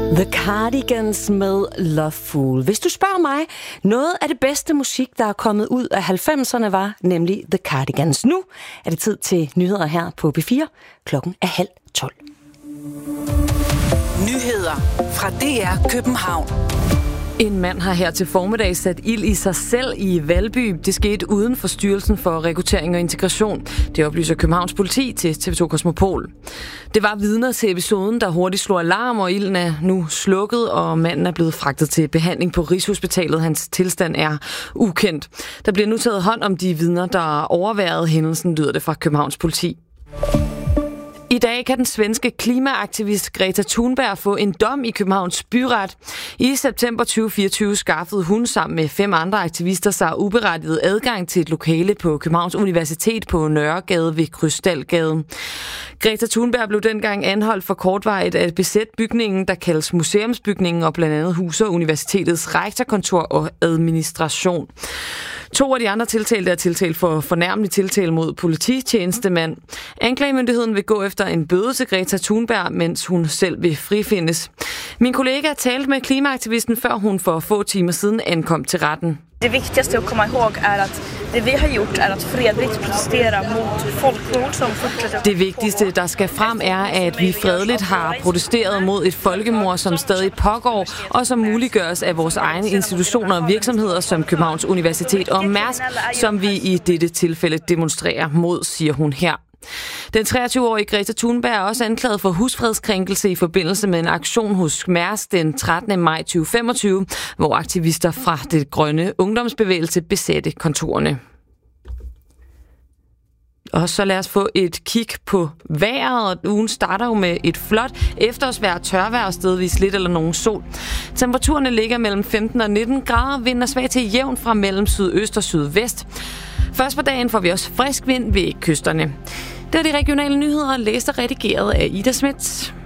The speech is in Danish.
The Cardigans med Loveful. Hvis du spørger mig, noget af det bedste musik, der er kommet ud af 90'erne, var nemlig The Cardigans. Nu er det tid til nyheder her på B4. Klokken er 11:30. Nyheder fra DR København. En mand har her til formiddag sat ild i sig selv i Valby. Det skete uden for Styrelsen for Rekruttering og Integration. Det oplyser Københavns politi til TV2 Kosmopol. Det var vidner til episoden, der hurtigt slog alarm, og ilden er nu slukket, og manden er blevet fragtet til behandling på Rigshospitalet. Hans tilstand er ukendt. Der bliver nu taget hånd om de vidner, der overværede hændelsen, lyder det fra Københavns politi. I dag kan den svenske klimaaktivist Greta Thunberg få en dom i Københavns byret. I september 2024 skaffede hun sammen med 5 andre aktivister sig uberettiget adgang til et lokale på Københavns Universitet på Nørregade ved Krystalgade. Greta Thunberg blev dengang anholdt for kortvarigt at besætte bygningen, der kaldes Museumsbygningen, og blandt andet huser universitetets rektorkontor og administration. 2 af de andre tiltalte er tiltalt for fornærmelig tiltale mod polititjenestemand. Anklagemyndigheden vil gå efter en bøde til Greta Thunberg, mens hun selv vil frifindes. Min kollega talte med klimaaktivisten, før hun for få timer siden ankom til retten. Det vigtigaste att komma ihåg är att det vi har gjort är att fredligt protestera mot folkmord som fortsätter. Det vigtigste, der skal frem, er, at vi fredeligt har protesteret mod et folkemord, som stadig pågår, og som muliggøres af vores egne institutioner og virksomheder, som Københavns Universitet og Mærsk, som vi i dette tilfælde demonstrerer mod, siger hun her. Den 23-årige Greta Thunberg er også anklaget for husfredskrænkelse i forbindelse med en aktion hos Mærsk den 13. maj 2025, hvor aktivister fra det grønne ungdomsbevægelse besatte kontorerne. Og så lad os få et kig på vejret, og ugen starter jo med et flot efterårsvejr, tørvejr og stedvis lidt eller nogen sol. Temperaturerne ligger mellem 15 og 19 grader, vinden er svag til jævn fra mellem sydøst og sydvest. Først på dagen får vi også frisk vind ved kysterne. Det er de regionale nyheder, læst og redigeret af Ida Schmidt.